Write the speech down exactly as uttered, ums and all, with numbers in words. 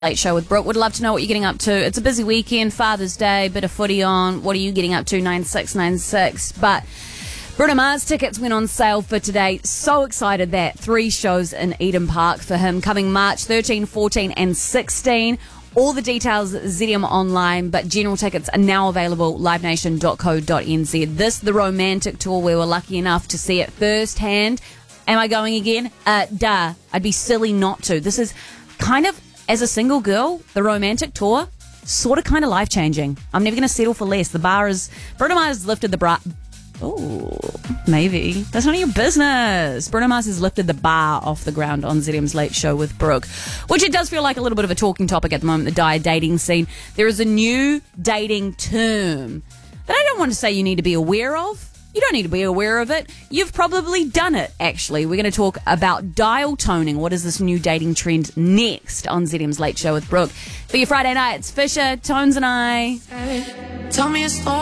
Late Show with Brooke. Would love to know what you're getting up to. It's a busy weekend, Father's Day, bit of footy on. What are you getting up to? nine six nine six. But Bruno Mars tickets went on sale for today. So excited that three shows in Eden Park for him coming March thirteen, fourteen and sixteen. All the details at Z M Online, but general tickets are now available live nation dot co dot n z. This, the romantic tour, we were lucky enough to see it firsthand. Am I going again? Uh, duh. I'd be silly not to. This is kind of, as a single girl, the romantic tour, sort of kind of life-changing. I'm never going to settle for less. The bar is... Bruno Mars has lifted the bra... Oh, maybe. That's none of your business. Bruno Mars has lifted the bar off the ground on Z M's Late Show with Brooke, which it does feel like a little bit of a talking topic at the moment, the dire dating scene. There is a new dating term that I don't want to say you need to be aware of. You don't need to be aware of it. You've probably done it, actually. We're going to talk about dial toning. What is this new dating trend next on Z M's Late Show with Brooke? For your Friday nights, Fisher, Tones and I. Tell me a story.